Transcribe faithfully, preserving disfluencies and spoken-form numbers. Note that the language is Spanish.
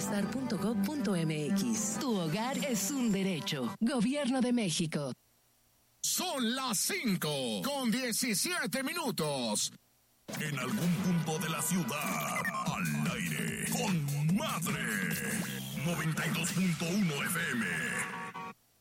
bienestar punto gob punto mx. Tu hogar es un derecho. Gobierno de México. Son las cinco con diecisiete minutos. En algún punto de la ciudad, al aire, con Madre. noventa y dos punto uno F M.